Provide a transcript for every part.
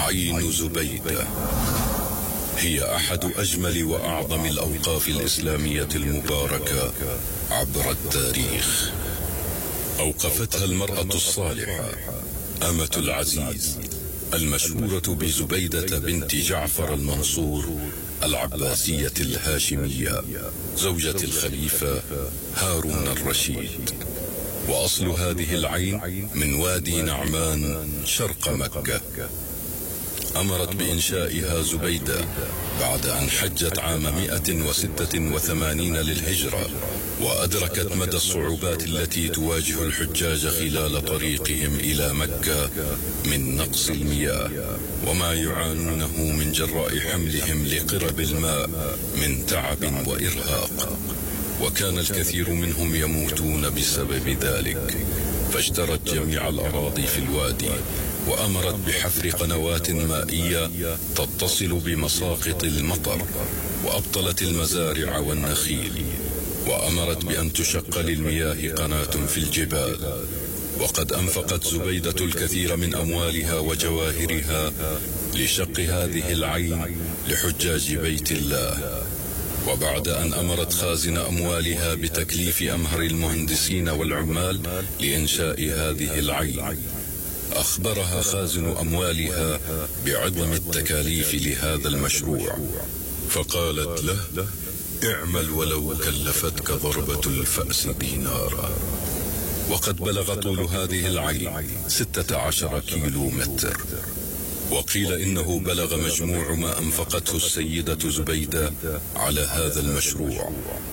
عين زبيدة هي أحد أجمل وأعظم الأوقاف الإسلامية المباركة عبر التاريخ. أوقفتها المرأة الصالحة أمة العزيز المشهورة بزبيدة بنت جعفر المنصور العباسية الهاشمية زوجة الخليفة هارون الرشيد. وأصل هذه العين من وادي نعمان شرق مكة. أمرت بإنشائها زبيدة بعد أن حجت عام 186 للهجرة، وأدركت مدى الصعوبات التي تواجه الحجاج خلال طريقهم إلى مكة من نقص المياه، وما يعانونه من جراء حملهم لقرب الماء من تعب وإرهاق، وكان الكثير منهم يموتون بسبب ذلك. فاشترت جميع الأراضي في الوادي، وأمرت بحفر قنوات مائية تتصل بمساقط المطر، وأبطلت المزارع والنخيل، وأمرت بأن تشق للمياه قناة في الجبال. وقد أنفقت زبيدة الكثير من أموالها وجواهرها لشق هذه العين لحجاج بيت الله. وبعد أن أمرت خازن أموالها بتكليف أمهر المهندسين والعمال لإنشاء هذه العين، أخبرها خازن أموالها بعظم التكاليف لهذا المشروع، فقالت له: اعمل ولو كلفتك ضربة الفأس دينارا. وقد بلغ طول هذه العين 16 كيلو متر، وقيل إنه بلغ مجموع ما أنفقته السيدة زبيدة على هذا المشروع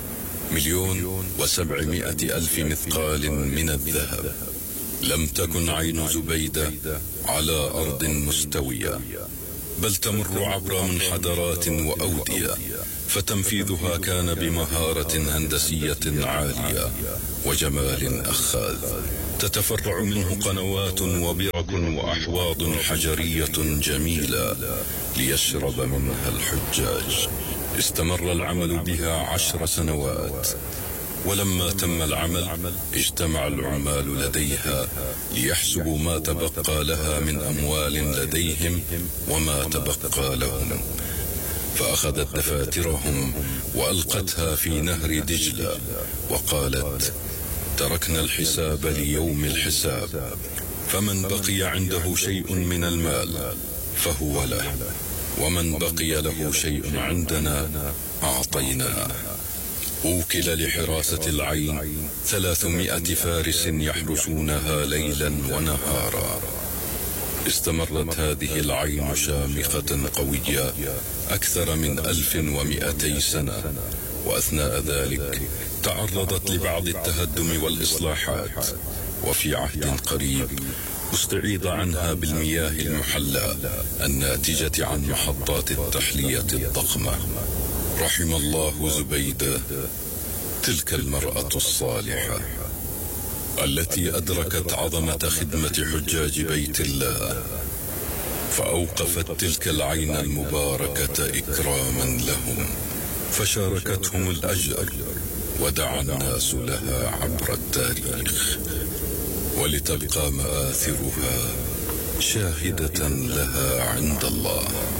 1,700,000 مثقال من الذهب. لم تكن عين زبيدة على أرض مستوية، بل تمر عبر منحدرات وأودية، فتنفيذها كان بمهارة هندسية عالية وجمال أخاذ. تتفرع منه قنوات وبرك وأحواض حجرية جميلة ليشرب منها الحجاج. استمر العمل بها 10 سنوات، ولما تم العمل اجتمع العمال لديها ليحسبوا ما تبقى لها من أموال لديهم وما تبقى لهم، فأخذت دفاترهم وألقتها في نهر دجلة، وقالت: تركنا الحساب ليوم الحساب، فمن بقي عنده شيء من المال فهو له، ومن بقي له شيء عندنا أعطيناه. أوكل لحراسة العين 300 فارس يحرسونها ليلا ونهارا. استمرت هذه العين شامخة قوية أكثر من 1200 سنة، وأثناء ذلك تعرضت لبعض التهدم والإصلاحات، وفي عهد قريب استعيض عنها بالمياه المحلى الناتجة عن محطات التحلية الضخمة. رحم الله زبيدة، تلك المرأة الصالحة التي أدركت عظمة خدمة حجاج بيت الله، فأوقفت تلك العين المباركة إكراما لهم، فشاركتهم الأجر، ودعا الناس لها عبر التاريخ، ولتبقى مآثرها شاهدة لها عند الله.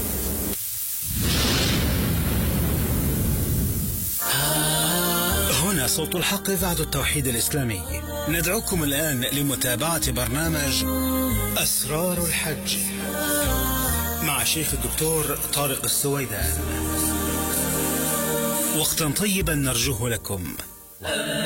هنا صوت الحق إذاعة التوحيد الإسلامي. ندعوكم الآن لمتابعة برنامج أسرار الحج مع شيخ الدكتور طارق السويدان. وقتا طيبا نرجوه لكم.